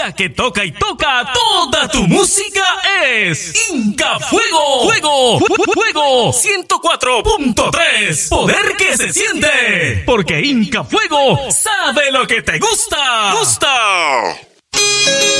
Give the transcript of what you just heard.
La que toca y toca toda tu música es Inca Fuego. Fuego 104.3. Poder que se siente. Porque Inca Fuego sabe lo que te gusta.